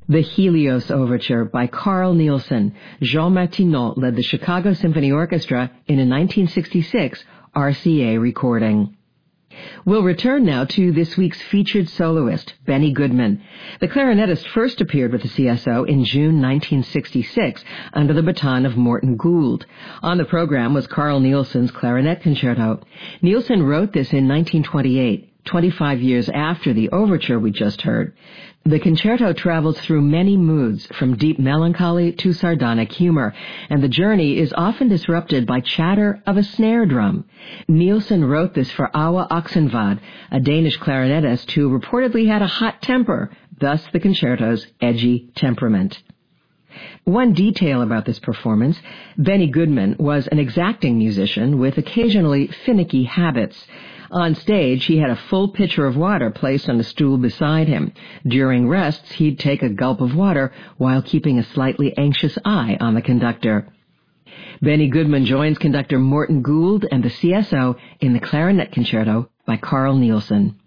The Helios Overture by Carl Nielsen. Jean Martineau led the Chicago Symphony Orchestra in a 1966 RCA recording. We'll return now to this week's featured soloist, Benny Goodman. The clarinetist first appeared with the CSO in June 1966 under the baton of Morton Gould. On the program was Carl Nielsen's Clarinet Concerto. Nielsen wrote this in 1928, 25 years after the overture we just heard. The concerto travels through many moods, from deep melancholy to sardonic humor, and the journey is often disrupted by chatter of a snare drum. Nielsen wrote this for Awa Oxenvad, a Danish clarinetist who reportedly had a hot temper, thus the concerto's edgy temperament. One detail about this performance, Benny Goodman was an exacting musician with occasionally finicky habits. On stage, he had a full pitcher of water placed on a stool beside him. During rests, he'd take a gulp of water while keeping a slightly anxious eye on the conductor. Benny Goodman joins conductor Morton Gould and the CSO in the Clarinet Concerto by Carl Nielsen.